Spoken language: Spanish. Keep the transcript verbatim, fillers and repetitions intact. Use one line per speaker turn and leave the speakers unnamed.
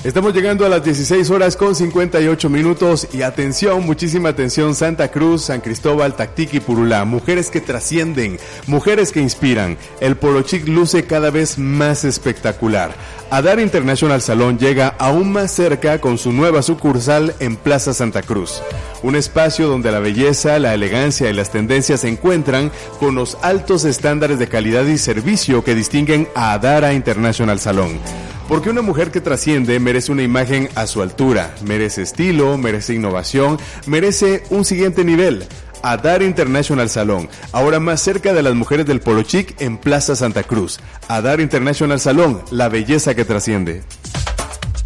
Estamos llegando a las dieciséis horas con cincuenta y ocho minutos y atención, muchísima atención, Santa Cruz, San Cristóbal, Tactic y Purulá, mujeres que trascienden, mujeres que inspiran. El Polo Chic luce cada vez más espectacular. Adar International Salon llega aún más cerca con su nueva sucursal en Plaza Santa Cruz. Un espacio donde la belleza, la elegancia y las tendencias se encuentran con los altos estándares de calidad y servicio que distinguen a Adara International Salon. Porque una mujer que trasciende merece una imagen a su altura, merece estilo, merece innovación, merece un siguiente nivel. Adar International Salon, ahora más cerca de las mujeres del Polo Chic en Plaza Santa Cruz. Adar International Salon, la belleza que trasciende.